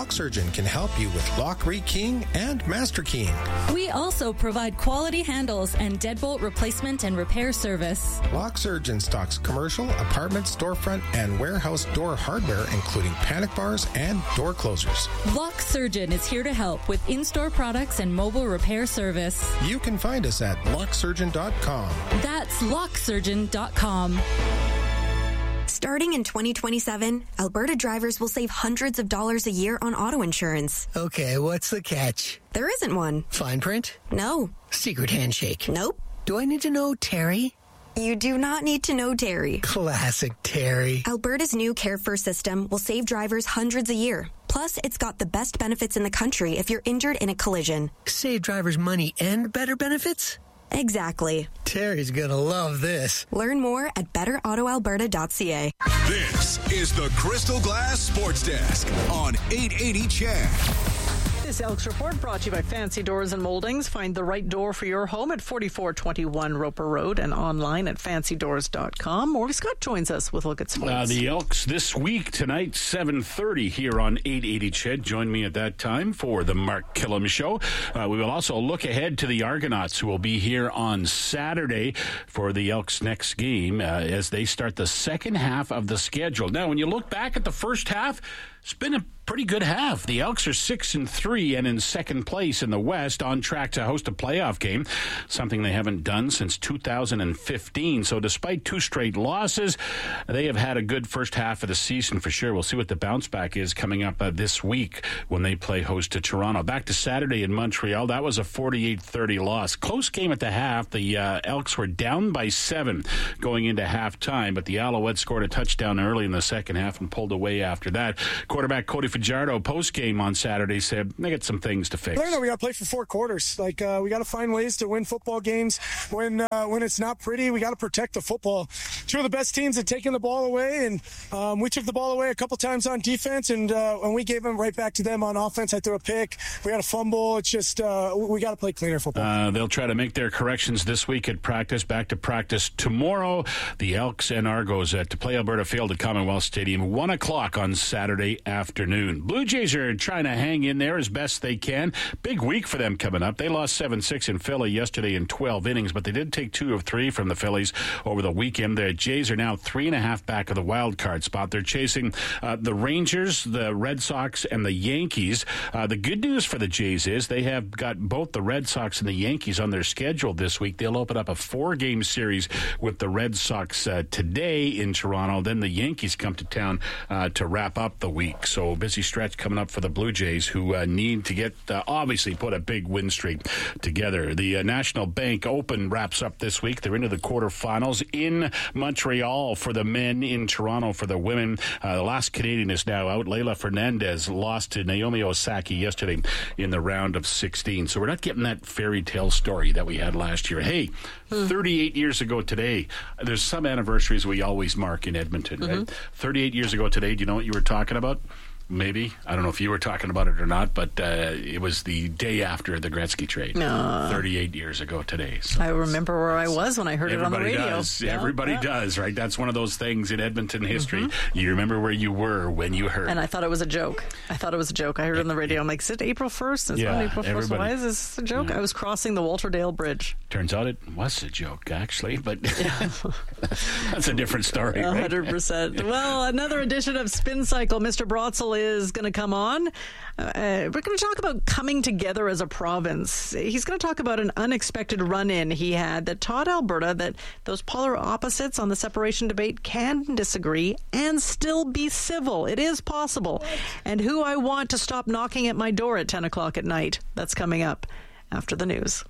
Lock Surgeon can help you with lock rekeying and master keying. We also provide quality handles and deadbolt replacement and repair service. Lock Surgeon stocks commercial, apartment, storefront, and warehouse door hardware, including panic bars and door closers. Lock Surgeon is here to help with in-store products and mobile repair service. You can find us at locksurgeon.com. That's locksurgeon.com. Starting in 2027, Alberta drivers will save hundreds of dollars a year on auto insurance. Okay, what's the catch? There isn't one. Fine print? No. Secret handshake? Nope. Do I need to know Terry? You do not need to know Terry. Classic Terry. Alberta's new Care First system will save drivers hundreds a year. Plus, it's got the best benefits in the country if you're injured in a collision. Save drivers money and better benefits? Exactly. Terry's gonna love this. Learn more at betterautoalberta.ca. This is the Crystal Glass Sports Desk on 880 CHED. This Elks Report brought to you by Fancy Doors and Moldings. Find the right door for your home at 4421 Roper Road and online at fancydoors.com. Morgan Scott joins us with a look at sports. The Elks this week, tonight, 7:30 here on 880 CHED. Join me at that time for the Mark Killam Show. We will also look ahead to the Argonauts, who will be here on Saturday for the Elks' next game as they start the second half of the schedule. Now, when you look back at the first half, it's been a pretty good half. The Elks are 6-3 and in second place in the West, on track to host a playoff game, something they haven't done since 2015. So despite two straight losses, they have had a good first half of the season for sure. We'll see what the bounce back is coming up this week when they play host to Toronto. Back to Saturday in Montreal, that was a 48-30 loss. Close game at the half. The Elks were down by 7 going into halftime, but the Alouettes scored a touchdown early in the second half and pulled away after that. Quarterback Cody Fajardo post-game on Saturday said they got some things to fix. I know we got to play for 4 quarters. We got to find ways to win football games. When it's not pretty, we got to protect the football. Two of the best teams had taken the ball away, and we took the ball away a couple times on defense, and we gave them right back to them on offense. I threw a pick. We had a fumble. It's just we got to play cleaner football. They'll try to make their corrections this week at practice. Back to practice tomorrow. The Elks and Argos to play Alberta Field at Commonwealth Stadium, 1 o'clock on Saturday afternoon. Blue Jays are trying to hang in there as best they can. Big week for them coming up. They lost 7-6 in Philly yesterday in 12 innings, but they did take 2 of 3 from the Phillies over the weekend. The Jays are now 3.5 back of the wild card spot. They're chasing the Rangers, the Red Sox, and the Yankees. The good news for the Jays is they have got both the Red Sox and the Yankees on their schedule this week. They'll open up a 4-game series with the Red Sox today in Toronto. Then the Yankees come to town to wrap up the week. So busy stretch coming up for the Blue Jays, who need to get, obviously, put a big win streak together. The National Bank Open wraps up this week. They're into the quarterfinals in Montreal for the men, in Toronto for the women. The last Canadian is now out. Leylah Fernandez lost to Naomi Osaka yesterday in the round of 16. So we're not getting that fairy tale story that we had last year. Hey, 38 years ago today, there's some anniversaries we always mark in Edmonton, right? 38 years ago today, do you know what you were talking about? Maybe. I don't know if you were talking about it or not, but it was the day after the Gretzky trade. 38 years ago today. So I remember where I was when I heard it on the radio. Everybody does, right? That's one of those things in Edmonton history. You remember where you were when you heard. And I thought it was a joke. I heard it on the radio. I'm like, is it April 1st? It's not April 1st. Why is this a joke? I was crossing the Walter Dale Bridge. Turns out it was a joke, actually, but that's a different story, right? 100%. Well, another edition of Spin Cycle. Mr. Brotzel is going to come on. We're going to talk about coming together as a province. He's going to talk about an unexpected run-in he had that taught Alberta that those polar opposites on the separation debate can disagree and still be civil. It is possible. And who I want to stop knocking at my door at 10 o'clock at night. That's coming up after the news.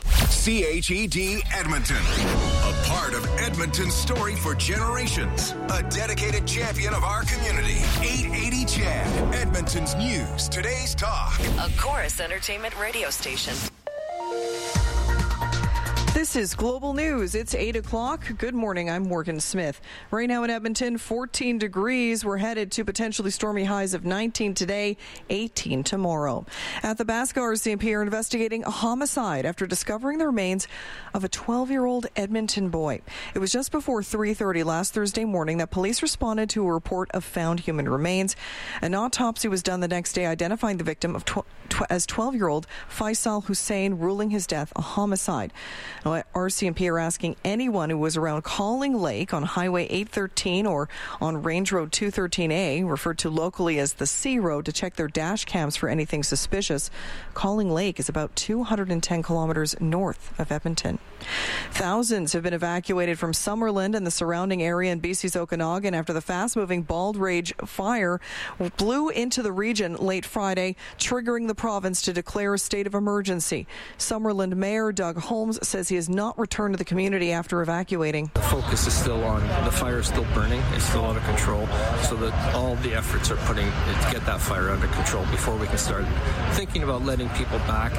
CHED Edmonton, a part of Edmonton's story for generations, a dedicated champion of our community. 880 CHED, Edmonton's news, today's talk. A Chorus Entertainment radio station. This is Global News. It's 8 o'clock. Good morning. I'm Morgan Smith. Right now in Edmonton, 14 degrees. We're headed to potentially stormy highs of 19 today, 18 tomorrow. At the Basca RCMP are investigating a homicide after discovering the remains of a 12-year-old Edmonton boy. It was just before 3:30 last Thursday morning that police responded to a report of found human remains. An autopsy was done the next day identifying the victim as 12-year-old Faisal Hussein, ruling his death a homicide. Now, RCMP are asking anyone who was around Calling Lake on Highway 813 or on Range Road 213A, referred to locally as the C Road, to check their dash cams for anything suspicious. Calling Lake is about 210 kilometers north of Edmonton. Thousands have been evacuated from Summerland and the surrounding area in BC's Okanagan after the fast-moving Bald Rage fire blew into the region late Friday, triggering the province to declare a state of emergency. Summerland Mayor Doug Holmes says he has not returned to the community after evacuating. The focus is still on the fire is still burning, it's still out of control, so that all the efforts are putting to get that fire under control before we can start thinking about letting people back.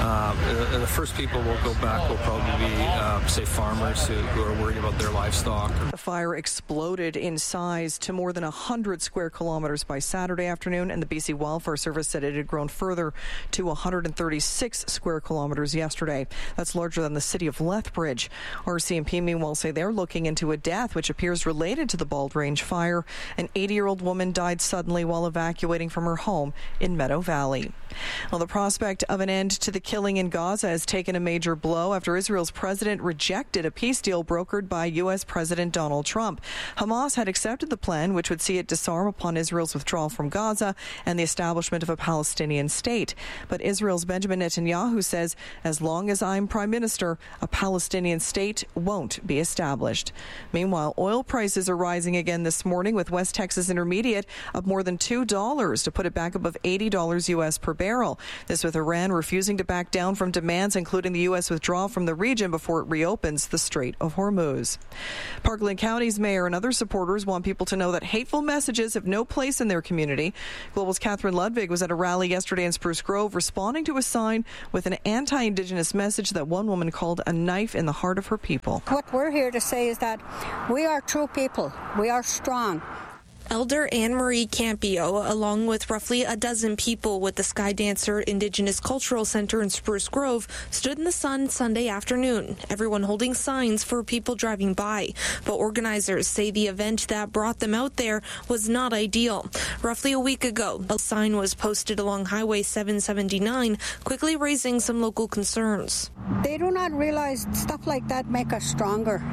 The first people will go back will probably be, say, farmers who are worried about their livestock. The fire exploded in size to more than 100 square kilometers by Saturday afternoon, and the BC Wildfire Service said it had grown further to 136 square kilometers yesterday. That's larger than the city of Lethbridge. RCMP, meanwhile, say they're looking into a death which appears related to the Bald Range fire. An 80-year-old woman died suddenly while evacuating from her home in Meadow Valley. Well, the prospect of an end to the killing in Gaza has taken a major blow after Israel's president rejected a peace deal brokered by U.S. President Donald Trump. Hamas had accepted the plan, which would see it disarm upon Israel's withdrawal from Gaza and the establishment of a Palestinian state. But Israel's Benjamin Netanyahu says, as long as I'm prime minister, a Palestinian state won't be established. Meanwhile, oil prices are rising again this morning, with West Texas Intermediate up more than $2 to put it back above $80 U.S. per barrel. This with Iran refusing to back down from demands, including the U.S. withdrawal from the region before it reopens the Strait of Hormuz. Parkland County's mayor and other supporters want people to know that hateful messages have no place in their community. Global's Catherine Ludwig was at a rally yesterday in Spruce Grove responding to a sign with an anti-Indigenous message that one woman called a knife in the heart of her people. What we're here to say is that we are true people. We are strong. Elder Anne-Marie Campio, along with roughly a dozen people with the Sky Dancer Indigenous Cultural Center in Spruce Grove, stood in the sun Sunday afternoon, everyone holding signs for people driving by. But organizers say the event that brought them out there was not ideal. Roughly a week ago, a sign was posted along Highway 779, quickly raising some local concerns. They do not realize stuff like that make us stronger.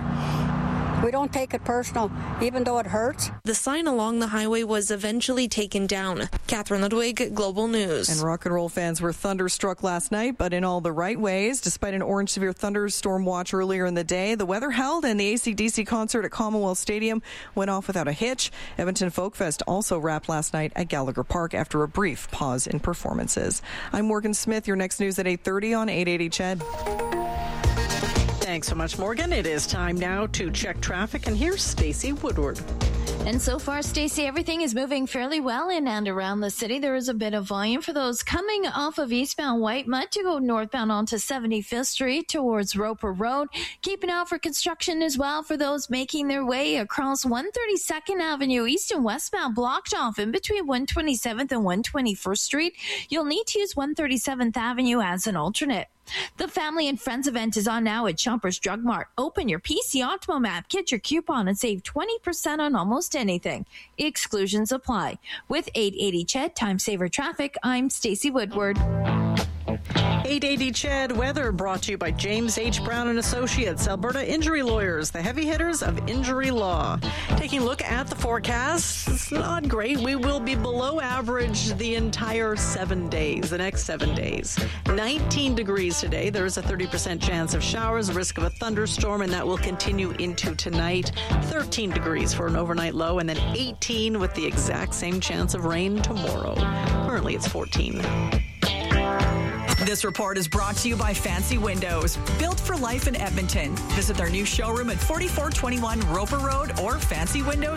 We don't take it personal, even though it hurts. The sign along the highway was eventually taken down. Catherine Ludwig, Global News. And rock and roll fans were thunderstruck last night, but in all the right ways. Despite an orange severe thunderstorm watch earlier in the day, the weather held and the AC/DC concert at Commonwealth Stadium went off without a hitch. Edmonton Folk Fest also wrapped last night at Gallagher Park after a brief pause in performances. I'm Morgan Smith. Your next news at 8:30 on 880 CHED. Thanks so much, Morgan. It is time now to check traffic, and here's Stacey Woodward. And so far, Stacey, everything is moving fairly well in and around the city. There is a bit of volume for those coming off of eastbound Whitemud to go northbound onto 75th Street towards Roper Road. Keep an eye out for construction as well for those making their way across 132nd Avenue east and westbound, blocked off in between 127th and 121st Street. You'll need to use 137th Avenue as an alternate. The Family and Friends event is on now at Shoppers Drug Mart. Open your PC Optimum app, get your coupon, and save 20% on almost anything. Exclusions apply. With 880 CHED Time Saver Traffic, I'm Stacey Woodward. 880 CHED weather brought to you by James H. Brown and Associates, Alberta Injury Lawyers, the heavy hitters of injury law. Taking a look at the forecast, it's not great. We will be below average the entire 7 days, the next 7 days. 19 degrees today. There is a 30% chance of showers, risk of a thunderstorm, and that will continue into tonight. 13 degrees for an overnight low, and then 18 with the exact same chance of rain tomorrow. Currently, it's 14. This report is brought to you by Fancy Windows, built for life in Edmonton. Visit their new showroom at 4421 Roper Road or fancywindows.ca.